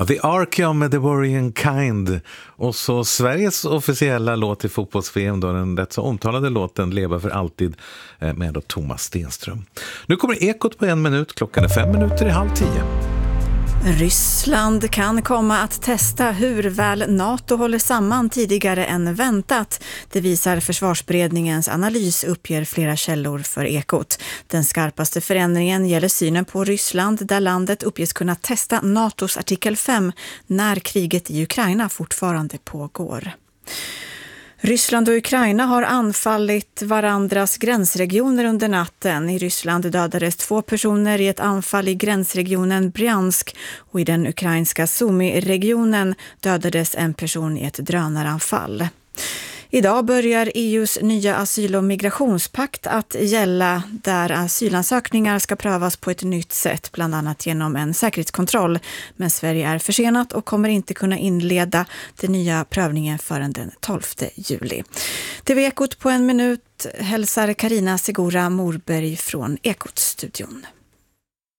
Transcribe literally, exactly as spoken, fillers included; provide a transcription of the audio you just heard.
Ja, The Archeon med The Worrying Kind. Och så Sveriges officiella låt i fotbolls-V M, då, den rätt så omtalade låten Leva för alltid med då Thomas Stenström. Nu kommer Ekot på en minut, klockan är fem minuter i halv tio. Ryssland kan komma att testa hur väl NATO håller samman tidigare än väntat. Det visar Försvarsberedningens analys, uppger flera källor för Ekot. Den skarpaste förändringen gäller synen på Ryssland, där landet uppges kunna testa NATOs artikel fem när kriget i Ukraina fortfarande pågår. Ryssland och Ukraina har anfallit varandras gränsregioner under natten. I Ryssland dödades två personer i ett anfall i gränsregionen Bryansk, och i den ukrainska Sumy-regionen dödades en person i ett drönaranfall. Idag börjar E U:s nya asyl- och migrationspakt att gälla, där asylansökningar ska prövas på ett nytt sätt, bland annat genom en säkerhetskontroll. Men Sverige är försenat och kommer inte kunna inleda den nya prövningen förrän den tolfte juli. T V Ekot på en minut hälsar Karina Segura Morberg från Ekot-studion.